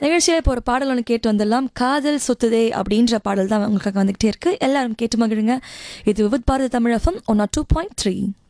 நிகழ்ச்சியில் இப்போ ஒரு பாடல் ஒன்று கேட்டு வந்துடலாம். காதல் சொத்துதே அப்படின்ற பாடல் தான் உங்களுக்காக வந்துகிட்டே இருக்கு. எல்லாரும் கேட்டு மகிழுங்க. இது விவித் பாரதி தமிழ் எஃப்எம் 102.3.